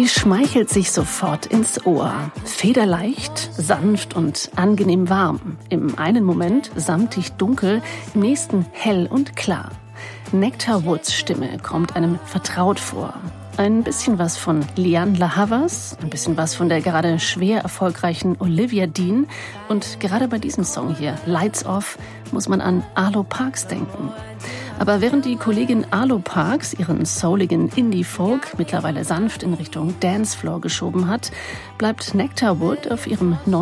Sie schmeichelt sich sofort ins Ohr. Federleicht, sanft und angenehm warm. Im einen Moment samtig dunkel, im nächsten hell und klar. Nectar Woods Stimme kommt einem vertraut vor. Ein bisschen was von Lianne La Havas, ein bisschen was von der gerade schwer erfolgreichen Olivia Dean und gerade bei diesem Song hier, Lights Off, muss man an Arlo Parks denken. Aber während die Kollegin Arlo Parks ihren souligen Indie-Folk mittlerweile sanft in Richtung Dancefloor geschoben hat, bleibt Nectar Wood auf ihrem neuen